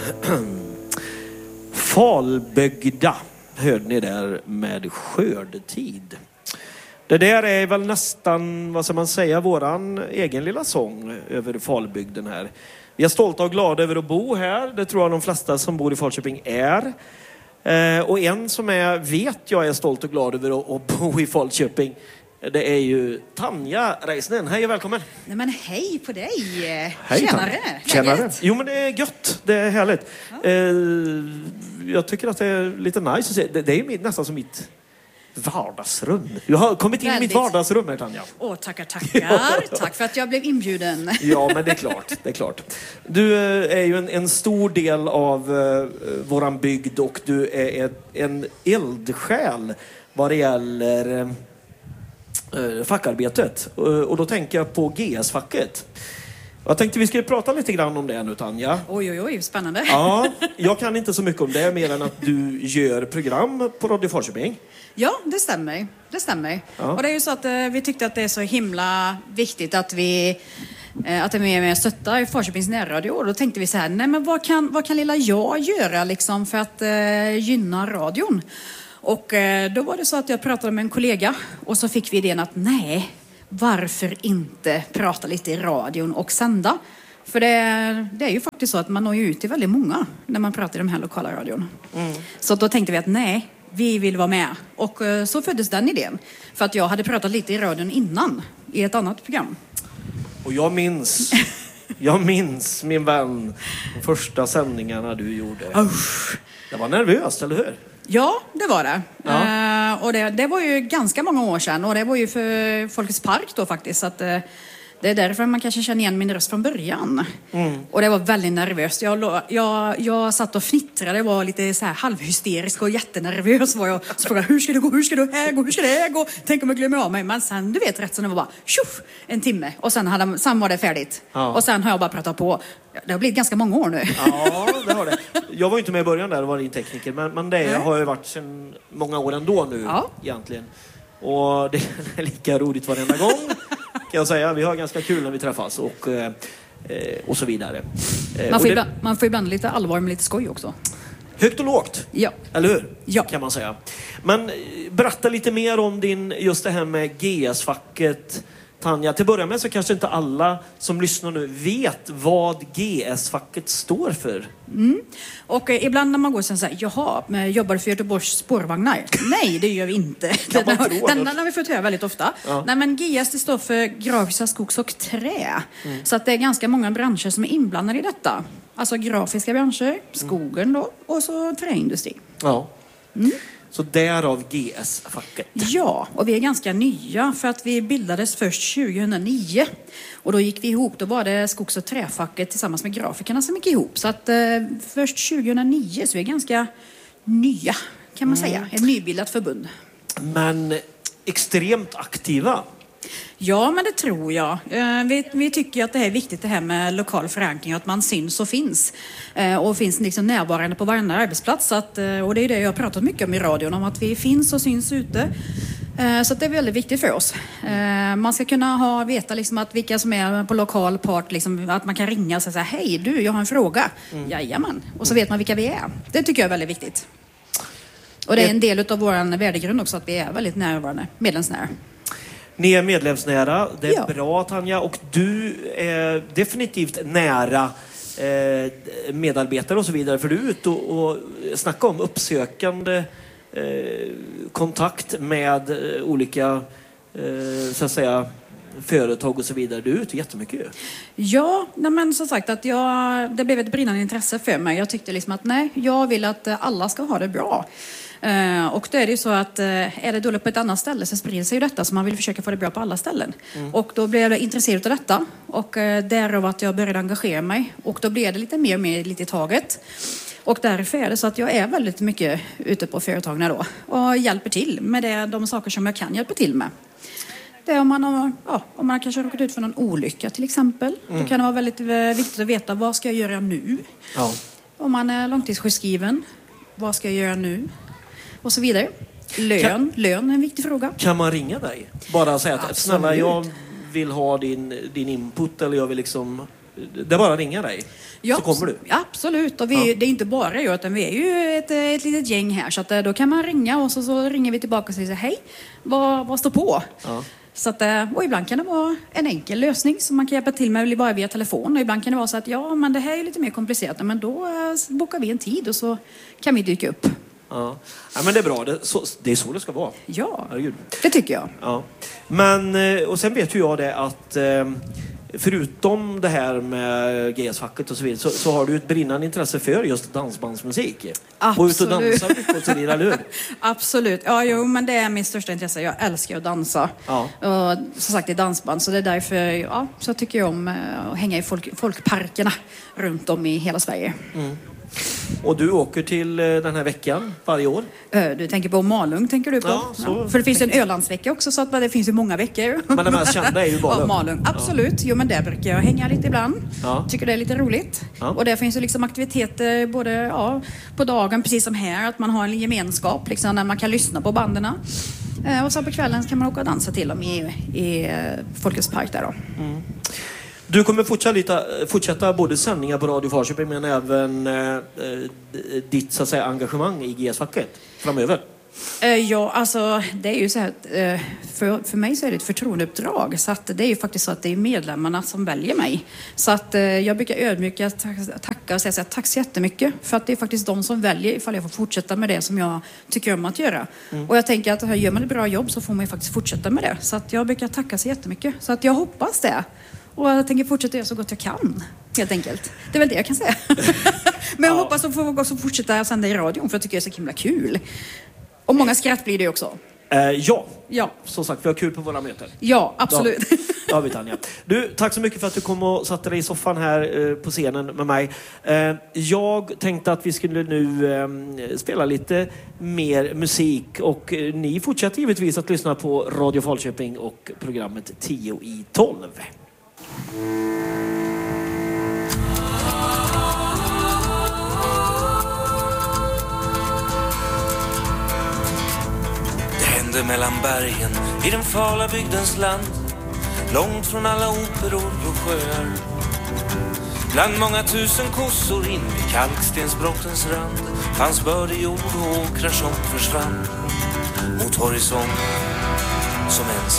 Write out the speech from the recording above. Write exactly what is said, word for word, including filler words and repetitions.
Falbygda hörde ni där med skördetid. Det där är väl nästan, vad ska man säga, våran egen lilla sång över Falbygden här. Vi är stolta och glada över att bo här. Det tror jag de flesta som bor i Falköping är. Eh, och en som är, vet jag är stolt och glad över att, att bo i Falköping. Det är ju Tanja Reisnen. Hej och välkommen. Nej men hej på dig. Hej, Tjänare. Tjänare. Jo men det är gött. Det är härligt. Ja. Eh, jag tycker att det är lite nice att se. Det, det är ju nästan som mitt vardagsrum. Jag har kommit in Väldigt. i mitt vardagsrum här, Tanja. Åh, tackar, tackar. Tack för att jag blev inbjuden. Ja, men det är klart. Det är klart. Du är ju en, en stor del av uh, våran bygd och du är ett, en eldsjäl vad det gäller uh, fackarbetet. Uh, och då tänker jag på G S-facket. Jag tänkte vi skulle prata lite grann om det nu, Tanja. Oj, oj, oj, spännande. Ja, jag kan inte så mycket om det mer än att du gör program på Radio Falköping. Ja, det stämmer. Det stämmer. Ja. Och det är ju så att eh, vi tyckte att det är så himla viktigt att vi eh, att det är med, med stötta i Falköpings närradio. Och då tänkte vi så här, nej men vad kan, vad kan lilla jag göra liksom för att eh, gynna radion? Och eh, då var det så att jag pratade med en kollega och så fick vi idén att nej, varför inte prata lite i radion och sända? För det, det är ju faktiskt så att man når ju ut till väldigt många när man pratar i de här lokala radion. Mm. Så då tänkte vi att nej, vi vill vara med. Och så föddes den idén. För att jag hade pratat lite i radion innan. I ett annat program. Och jag minns... jag minns, min vän, de första sändningarna du gjorde. Usch. Det var nervöst, eller hur? Ja, det var det. Ja. Uh, och det, det var ju ganska många år sedan. Och det var ju för Folkets Park då faktiskt. Så att... Uh, Det är därför man kanske känner igen min röst från början. Mm. Och det var väldigt nervöst. Jag, jag, jag satt och fnittrade. Jag var lite så här halvhysterisk och jättenervös. Var jag så frågade, hur ska det gå? Hur ska det här gå? Hur ska det här gå? Tänk om jag glömmer av mig. Men sen, du vet rätt, så det var bara tjoff, en timme. Och sen, hade, sen var det färdigt. Ja. Och sen har jag bara pratat på. Det har blivit ganska många år nu. Ja, det har det. Jag var inte med i början där och var din tekniker. Men, men det mm. har ju varit sedan många år ändå nu ja. egentligen. Och det är lika roligt varenda gång. Kan jag säga. Vi har ganska kul när vi träffas och, eh, och så vidare. Man får, och det... ibland, man får ibland lite allvar med lite skoj också. Högt och lågt. Ja. Eller hur? Ja. Kan man säga. Men berätta lite mer om din, just det här med G S-facket. Tanja, till början med så kanske inte alla som lyssnar nu vet vad G S-facket står för. Mm. Och eh, ibland när man går sen så här, jaha, men jobbar du för Göteborgs spårvagnar? Nej, det gör vi inte. Den, den, den har vi fått höra väldigt ofta. Ja. Nej, men G S det står för grafiska skogs- och trä. Mm. Så att det är ganska många branscher som är inblandade i detta. Alltså grafiska branscher, skogen då, och så träindustri. Ja. Mm. Så därav G S-facket. Ja, och vi är ganska nya för att vi bildades först tjugohundranio. Och då gick vi ihop, då var det skogs- och träfacket tillsammans med grafikerna som gick ihop. Så att eh, först tjugohundranio, så vi är ganska nya kan man mm. säga. Ett nybildat förbund. Men extremt aktiva. Ja, men det tror jag. Vi, vi tycker att det är viktigt det här med lokal förankring, att man syns och finns. Och finns liksom närvarande på varje arbetsplats. Så att, och det är det jag har pratat mycket om i radion, om att vi finns och syns ute. Så att det är väldigt viktigt för oss. Man ska kunna ha, veta liksom att vilka som är på lokal part, liksom, att man kan ringa och säga hej du, jag har en fråga. Mm. Jajamän. Och så vet man vilka vi är. Det tycker jag är väldigt viktigt. Och det är en del av vår värdegrund också, att vi är väldigt närvarande, medlemsnära. Ni är medlemsnära, det är ja. bra Tanja, och du är definitivt nära eh, medarbetare och så vidare, för du är ute och, och snackar om uppsökande eh, kontakt med eh, olika eh, så att säga företag och så vidare. Du är ute jättemycket. Ja, nej men som sagt att jag, det blev ett brinnande intresse för mig. Jag tyckte liksom att nej, jag vill att alla ska ha det bra. Uh, och då är det ju så att uh, är det dåligt på ett annat ställe så sprider sig ju detta, så man vill försöka få det bra på alla ställen. Mm. Och då blev jag intresserad av detta och uh, därav att jag började engagera mig, och då blev det lite mer och mer lite i taget. Och därför är det så att jag är väldigt mycket ute på företagen då och hjälper till med det, de saker som jag kan hjälpa till med. Det är om man har, ja, om man kanske har råkat ut för någon olycka till exempel. Mm. Då kan det vara väldigt viktigt att veta, vad ska jag göra nu? Ja. Om man är långtidssjukskriven, vad ska jag göra nu? Och så vidare. Lön, kan, lön är en viktig fråga. Kan man ringa dig? Bara säga att snälla, jag vill ha din, din input, eller jag vill liksom det är bara att ringa dig. Ja, så kommer du. Absolut. Och vi, ja. Det är inte bara jag, utan vi är ju ett, ett litet gäng här. Så att, då kan man ringa och så, så ringer vi tillbaka och säger hej, vad, vad står på? Ja. Så att, och ibland kan det vara en enkel lösning som man kan hjälpa till med bara via telefon. Och ibland kan det vara så att ja, men det här är lite mer komplicerat. Men då bokar vi en tid och så kan vi dyka upp. Ja, ja men det är bra. Det, så, det är så det ska vara. Ja, herregud. Det tycker jag. Ja. Men, och sen vet ju jag det att förutom det här med G S-facket och så vidare så, så har du ett brinnande intresse för just dansbandsmusik. Absolut. Och ut och dansa på sin lilla lur. Absolut. Ja, jo, men det är min största intresse. Jag älskar att dansa. Ja. Och som sagt, i dansband. Så det är därför ja, så tycker jag om att hänga i folk, folkparkerna runt om i hela Sverige. Mm. Och du åker till den här veckan varje år? Du tänker på Malung, tänker du på? Ja, så ja. För det finns en Ölandsvecka också, så att det finns ju många veckor. Men det mest kända är ju Malung. Ja, Malung. Absolut. Ja. Jo, men där brukar jag hänga lite ibland. Ja. Tycker det är lite roligt. Ja. Och där finns ju liksom aktiviteter både ja, på dagen, precis som här. Att man har en gemenskap liksom, när man kan lyssna på banderna. Och så på kvällen kan man åka och dansa till dem i, i Folkets park där då. Mm. Du kommer fortsätta, lite, fortsätta både sändningar på Radio Falköping men även eh, ditt så att säga, engagemang i G S-facket framöver. Ja, alltså det är ju så här för, för mig så är det ett förtroendeuppdrag, så att det är ju faktiskt så att det är medlemmarna som väljer mig. Så att jag brukar ödmjuka tacka och säga så här, tack så jättemycket, för att det är faktiskt de som väljer ifall jag får fortsätta med det som jag tycker om att göra. Mm. Och jag tänker att gör man ett bra jobb så får man ju faktiskt fortsätta med det. Så att jag brukar tacka så jättemycket. Så att jag hoppas det. Och jag tänker fortsätta göra så gott jag kan, helt enkelt. Det är väl det jag kan säga. Men jag ja. hoppas att få också fortsätta sända i radion, för jag tycker det är så himla kul. Och många skratt blir det också. Eh, ja. ja, som sagt, vi har kul på våra möten. Ja, absolut. Ja, har vi, Tanja. Du, tack så mycket för att du kom och satte dig i soffan här eh, på scenen med mig. Eh, jag tänkte att vi skulle nu eh, spela lite mer musik. Och eh, ni fortsätter givetvis att lyssna på Radio Falköping och programmet tio i tolv. Det hände mellan bergen i den fala bygdens land, långt från alla operor och sjöar. Bland många tusen kossor in vid kalkstensbrottens rand fanns bördig jord och åkrar som försvann mot horisont som en